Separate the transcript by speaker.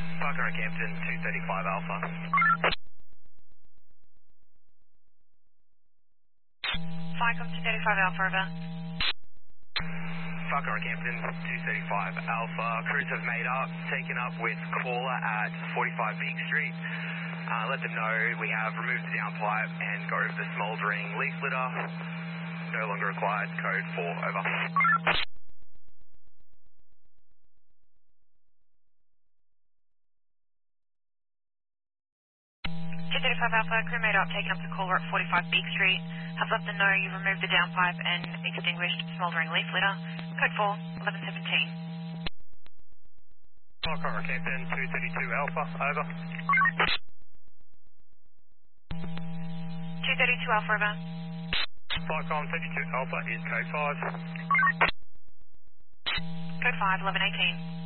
Speaker 1: Parker and Campton, 235 Alpha.
Speaker 2: Flycom 235 Alpha, over.
Speaker 1: Parker and Campton, 235 Alpha. Crews have made up, taken up with caller at 45 Beak Street. Let them know we have removed the downpipe and got rid of the smouldering leaf litter. No longer required. Code 4, over.
Speaker 2: 235 Alpha, crew made up, taken up to caller at 45 Beak Street. Have let them know you've removed the downpipe and extinguished smouldering leaf litter. Code 4, 1117.
Speaker 1: Parker and Campton, 232 Alpha, over.
Speaker 2: 232 Alpha, over.
Speaker 1: Flycom 32 Alpha is code 5.
Speaker 2: Code 5, 1118.